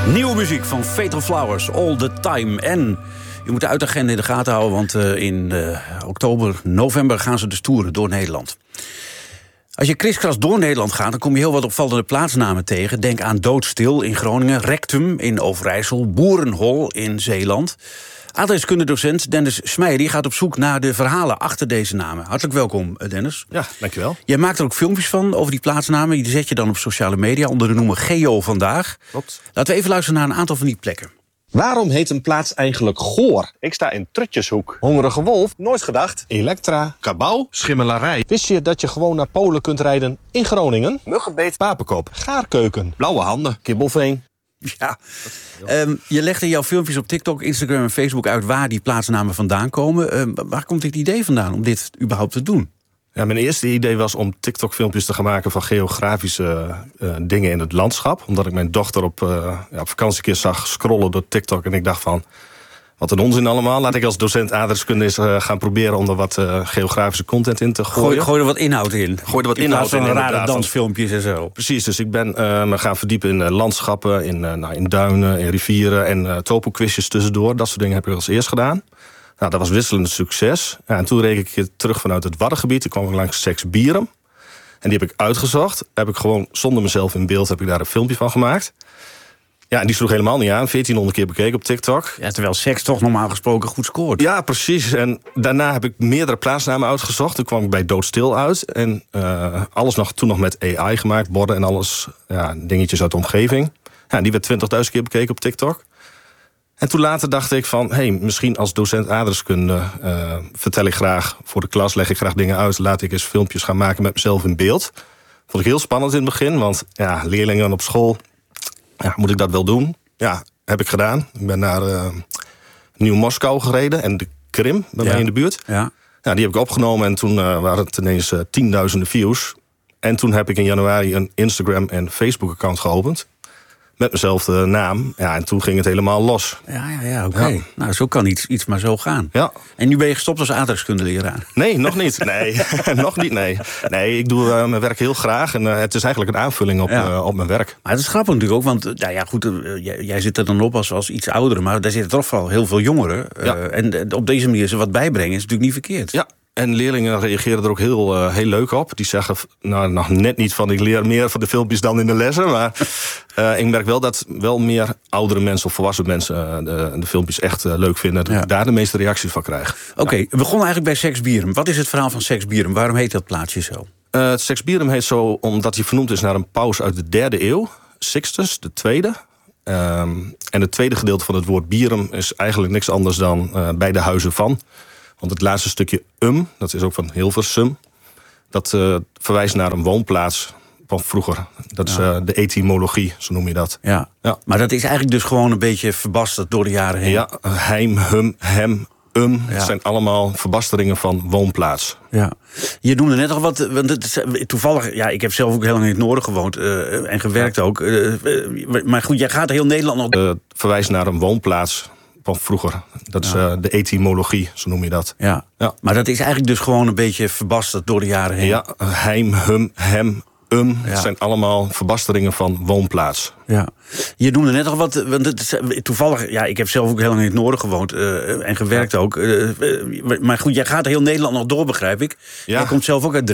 Nieuwe muziek van Fatal Flowers, All the Time. En je moet de uitagenda in de gaten houden, want in oktober, november gaan ze dus toeren door Nederland. Als je kriskras door Nederland gaat, dan kom je heel wat opvallende plaatsnamen tegen. Denk aan Doodstil in Groningen, Rectum in Overijssel, Boerenhol in Zeeland. Aardrijkskundedocent Dennis Smeijer die gaat op zoek naar de verhalen achter deze namen. Hartelijk welkom, Dennis. Ja, dankjewel. Jij maakt er ook filmpjes van over die plaatsnamen. Die zet je dan op sociale media onder de noemer Geo Vandaag. Klopt. Laten we even luisteren naar een aantal van die plekken. Waarom heet een plaats eigenlijk Goor? Ik sta in Trutjeshoek. Hongerige Wolf? Nooit gedacht. Elektra? Kabouw. Schimmelarij. Wist je dat je gewoon naar Polen kunt rijden in Groningen? Muggenbeet. Papenkop. Gaarkeuken? Blauwe handen. Kibbelveen? Ja. Je legt in jouw filmpjes op TikTok, Instagram en Facebook uit waar die plaatsnamen vandaan komen. Waar komt dit idee vandaan om dit überhaupt te doen? Ja, mijn eerste idee was om TikTok-filmpjes te gaan maken van geografische dingen in het landschap. Omdat ik mijn dochter op vakantie een keer zag scrollen door TikTok. En ik dacht van, wat een onzin allemaal. Laat ik als docent aardrijkskunde eens gaan proberen om er wat geografische content in te gooien. Gooi er wat inhoud in. Gooi er wat inhoud in. In plaats van rare dansfilmpjes en zo. Precies, dus ik ben me gaan verdiepen in landschappen, in duinen, in rivieren en topoquizjes tussendoor. Dat soort dingen heb ik als eerst gedaan. Nou, dat was wisselend succes. Ja, en toen reed ik terug vanuit het Waddengebied. Ik kwam langs Seksbierum. En die heb ik uitgezocht. Heb ik gewoon zonder mezelf in beeld heb ik daar een filmpje van gemaakt. Ja, en die sloeg helemaal niet aan. 1400 keer bekeken op TikTok. Ja, terwijl seks toch normaal gesproken goed scoort. Ja, precies. En daarna heb ik meerdere plaatsnamen uitgezocht. Toen kwam ik bij Doodstil uit. En alles toen nog met AI gemaakt. Borden en alles. Ja, dingetjes uit de omgeving. Ja, die werd 20.000 keer bekeken op TikTok. En toen later dacht ik van, misschien als docent aardrijkskunde vertel ik graag voor de klas, leg ik graag dingen uit, laat ik eens filmpjes gaan maken met mezelf in beeld. Vond ik heel spannend in het begin, want ja, leerlingen op school, ja, moet ik dat wel doen? Ja, heb ik gedaan. Ik ben naar Nieuw-Moskou gereden en de Krim, bij mij in de buurt. Ja. Ja, die heb ik opgenomen en toen waren het ineens tienduizenden views. En toen heb ik in januari een Instagram en Facebook account geopend. Met dezelfde naam. Ja, en toen ging het helemaal los. Ja, oké. Ja. Nou, zo kan iets maar zo gaan. Ja. En nu ben je gestopt als aardrijkskundeleraar? Nee, nog niet. Nee, nog niet, nee. Nee, ik doe mijn werk heel graag. En het is eigenlijk een aanvulling op mijn werk. Maar het is grappig natuurlijk ook, want jij zit er dan op als iets oudere, maar daar zitten toch wel heel veel jongeren. Ja. En op deze manier ze wat bijbrengen is natuurlijk niet verkeerd. Ja. En leerlingen reageren er ook heel leuk op. Die zeggen, nou, nog net niet van ik leer meer van de filmpjes dan in de lessen. Maar ik merk wel dat wel meer oudere mensen of volwassen mensen de filmpjes echt leuk vinden. Dat ik daar de meeste reacties van krijg. Oké, we begonnen eigenlijk bij Seksbierum. Wat is het verhaal van Seksbierum? Waarom heet dat plaatsje zo? Het Seksbierum heet zo omdat hij vernoemd is naar een paus uit de 3e eeuw. Sixtus, de tweede. En het tweede gedeelte van het woord bierum is eigenlijk niks anders dan bij de huizen van. Want het laatste stukje dat is ook van Hilversum. Dat verwijst naar een woonplaats van vroeger. Dat is de etymologie, zo noem je dat. Ja. Maar dat is eigenlijk dus gewoon een beetje verbasterd door de jaren heen. Ja, heim, hum, hem, Het zijn allemaal verbasteringen van woonplaats. Ja. Je noemde net al wat, want het is, toevallig, ik heb zelf ook heel lang in het noorden gewoond en gewerkt ook. Maar goed, jij gaat heel Nederland nog. Verwijst naar een woonplaats van vroeger. Dat is de etymologie, zo noem je dat. Ja. Maar dat is eigenlijk dus gewoon een beetje verbasterd door de jaren heen. Ja, heim, hum, hem, Het zijn allemaal verbasteringen van woonplaats. Ja. Je noemde net al wat, want het is, toevallig, ik heb zelf ook heel lang in het noorden gewoond en gewerkt ook. Maar goed, jij gaat heel Nederland nog door, begrijp ik. Ja. Jij komt zelf ook uit